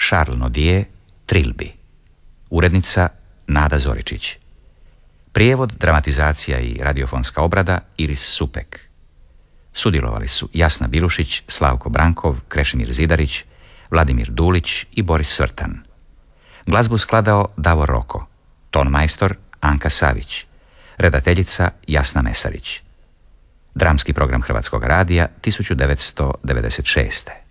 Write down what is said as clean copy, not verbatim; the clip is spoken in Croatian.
Charles Nodier, Trilbi. Urednica Nada Zoričić. Prijevod, dramatizacija i radiofonska obrada Iris Supek. Sudjelovali su Jasna Bilušić, Slavko Brankov, Krešimir Zidarić, Vladimir Dulić i Boris Svrtan. Glazbu skladao Davor Roko, tonmajstor Anka Savić, redateljica Jasna Mesarić. Dramski program Hrvatskog radija 1996.